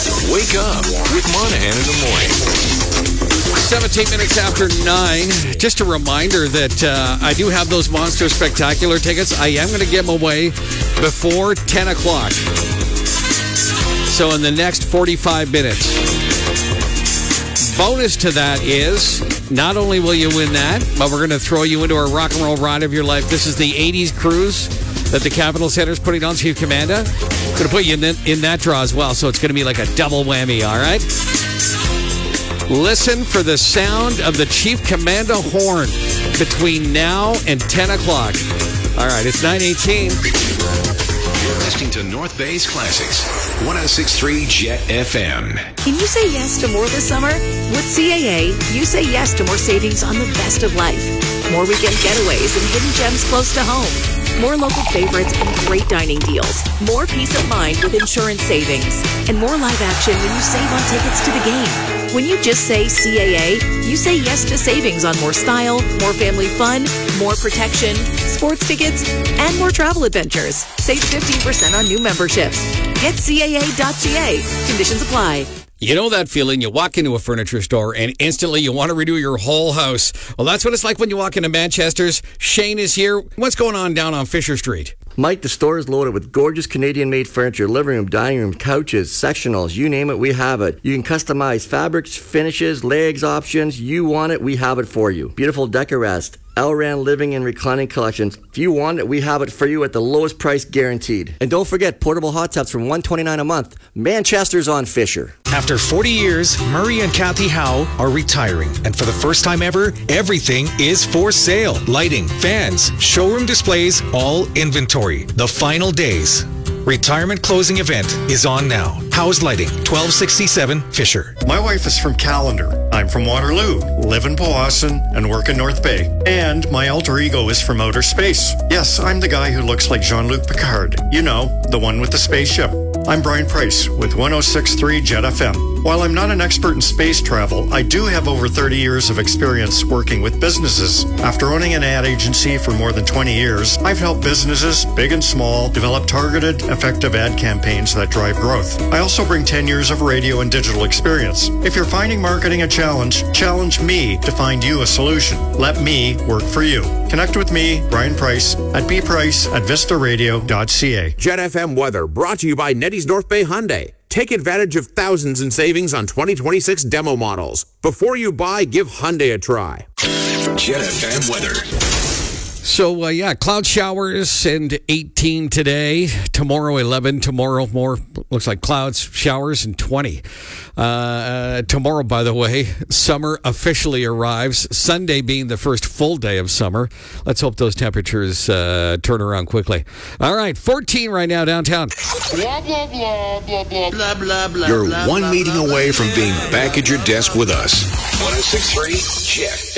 Wake up with Monahan in the morning. 17 minutes after 9. Just a reminder that I do have those Monster Spectacular tickets. I am going to give them away before 10 o'clock. So in the next 45 minutes. Bonus to that is, not only will you win that, but we're going to throw you into our rock and roll ride of your life. This is the 80s cruise that the Capitol Center is putting on, Chief Commander. Going to put you in that draw as well, so it's going to be like a double whammy, all right? Listen for the sound of the Chief Commander horn between now and 10 o'clock. All right, it's 9:18. You're listening to North Bay's Classics, 106.3 Jet FM. Can you say yes to more this summer? With CAA, you say yes to more savings on the best of life. More weekend getaways and hidden gems close to home. More local favorites and great dining deals. More peace of mind with insurance savings. And more live action when you save on tickets to the game. When you just say CAA, you say yes to savings on more style, more family fun, more protection, sports tickets, and more travel adventures. Save 15% on new memberships. Get CAA.ca. Conditions apply. You know that feeling? You walk into a furniture store and instantly you want to redo your whole house. Well, that's what it's like when you walk into Manchester's. Shane is here. What's going on down on Fisher Street? Mike, the store is loaded with gorgeous Canadian-made furniture, living room, dining room, couches, sectionals, you name it, we have it. You can customize fabrics, finishes, legs options. You want it, we have it for you. Beautiful Decorest, Elran living and reclining collections. If you want it, we have it for you at the lowest price guaranteed. And don't forget, portable hot tubs from $129 a month. Manchester's on Fisher. After 40 years, Murray and Kathy Howe are retiring. And for the first time ever, everything is for sale. Lighting, fans, showroom displays, all inventory. The final days. Retirement closing event is on now. Howe's Lighting, 1267 Fisher. My wife is from Callander. I'm from Waterloo, live in Powassan, and work in North Bay. And my alter ego is from outer space. Yes, I'm the guy who looks like Jean-Luc Picard. You know, the one with the spaceship. I'm Brian Price with 106.3 Jet FM. While I'm not an expert in space travel, I do have over 30 years of experience working with businesses. After owning an ad agency for more than 20 years, I've helped businesses, big and small, develop targeted, effective ad campaigns that drive growth. I also bring 10 years of radio and digital experience. If you're finding marketing a challenge, challenge me to find you a solution. Let me work for you. Connect with me, Brian Price, at bprice@vistaradio.ca. Jet FM weather brought to you by Nettie's North Bay Hyundai. Take advantage of thousands in savings on 2026 demo models. Before you buy, give Hyundai a try. Jet FM weather. So, cloud showers and 18 today. Tomorrow, 11. Tomorrow, more looks like clouds, showers, and 20. Tomorrow, by the way, summer officially arrives. Sunday being the first full day of summer. Let's hope those temperatures turn around quickly. All right, 14 right now downtown. You're one meeting away from being back at your desk with us. 106.3 Jet.